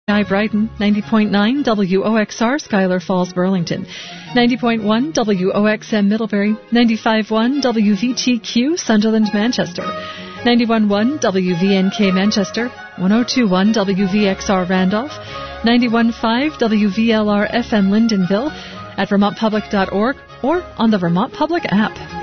Brighton, 90.9 WOXR Schuyler Falls, Burlington, 90.1 WOXM Middlebury, 95.1 WVTQ Sunderland, Manchester, 91.1 WVNK Manchester, 102.1 WVXR Randolph, 91.5 WVLR FM Lyndonville, at vermontpublic.org or on the Vermont Public app.